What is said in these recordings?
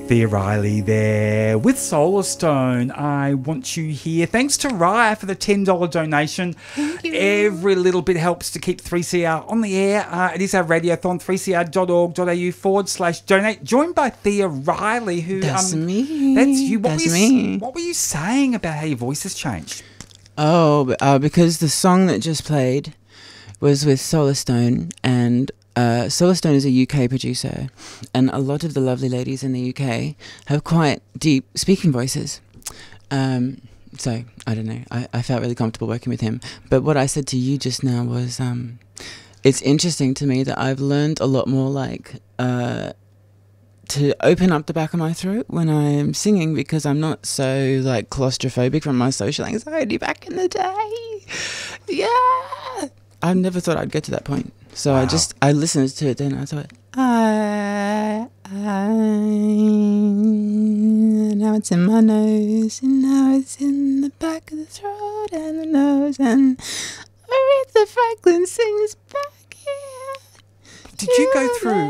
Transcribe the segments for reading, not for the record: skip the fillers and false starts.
Thea Riley there with Solar Stone. I Want You Here. Thanks to Raya for the $10 donation. Thank you. Every little bit helps to keep 3CR on the air. It is our radiothon, 3cr.org.au/donate. Joined by Thea Riley, who... That's me. That's you. Me. What were you saying about how your voice has changed? Because the song that just played was with Solar Stone, and Solar Stone is a UK producer, and a lot of the lovely ladies in the UK have quite deep speaking voices. So, I don't know, I felt really comfortable working with him. But what I said to you just now was, it's interesting to me that I've learned a lot more, to open up the back of my throat when I'm singing, because I'm not so, claustrophobic from my social anxiety back in the day. Yeah! I never thought I'd get to that point. So wow. I listened to it then, and I thought, now it's in my nose, and now it's in the back of the throat and the nose, and Aretha Franklin sings back here. Did you go through...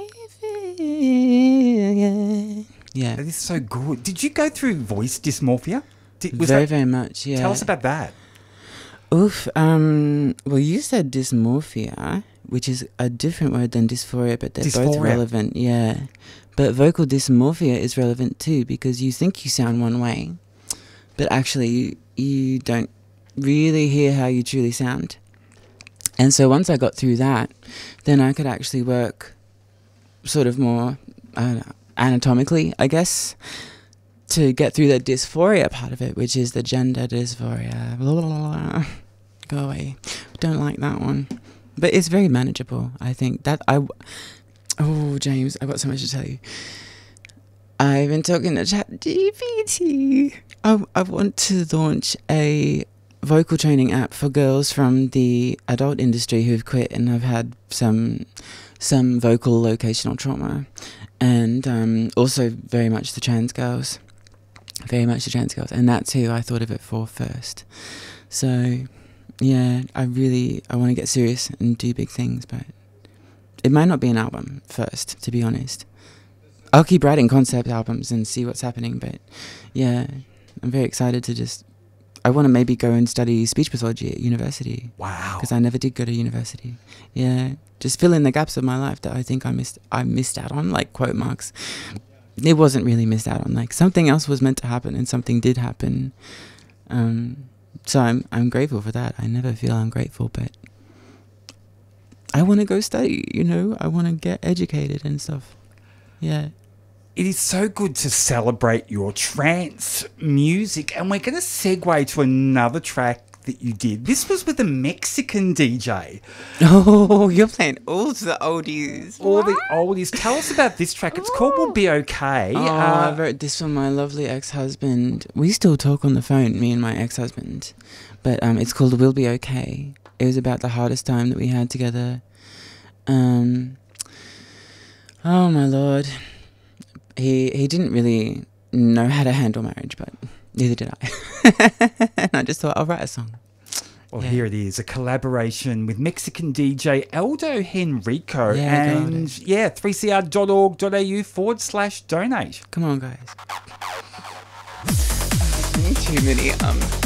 Yeah. That is so good. Did you go through voice dysmorphia? Very much, yeah. Tell us about that. Oof. Well, you said dysmorphia, which is a different word than dysphoria, but they're both relevant, yeah. But vocal dysmorphia is relevant too, because you think you sound one way, but actually you don't really hear how you truly sound. And so once I got through that, then I could actually work sort of more anatomically, I guess, to get through the dysphoria part of it, which is the gender dysphoria. Blah, blah, blah. Go away. Don't like that one. But it's very manageable, I think. Oh, James, I've got so much to tell you. I've been talking to ChatGPT. I want to launch a vocal training app for girls from the adult industry who've quit and have had some vocal locational trauma. And also very much the trans girls. Very much the trans girls. And that's who I thought of it for first. So, yeah, I want to get serious and do big things, but it might not be an album first, to be honest. I'll keep writing concept albums and see what's happening, but yeah, I'm very excited to I want to maybe go and study speech pathology at university. Wow. Because I never did go to university. Yeah, just fill in the gaps of my life that I think I missed out on, quote marks. It wasn't really missed out on. Something else was meant to happen and something did happen. So I'm grateful for that. I never feel ungrateful, but I want to go study, I want to get educated and stuff. Yeah. It is so good to celebrate your trance music, and we're going to segue to another track that you did. This was with a Mexican DJ. Oh, you're playing all the oldies. All the oldies. Tell us about this track. It's called We'll Be Okay. I wrote this for my lovely ex-husband. We still talk on the phone, me and my ex-husband. But it's called We'll Be Okay. It was about the hardest time that we had together. Oh, my Lord. He didn't really know how to handle marriage, but neither did I. And I just thought, I'll write a song. Well, here it is, a collaboration with Mexican DJ Aldo Henrico. Yeah, and 3cr.org.au/donate. Come on, guys. Too many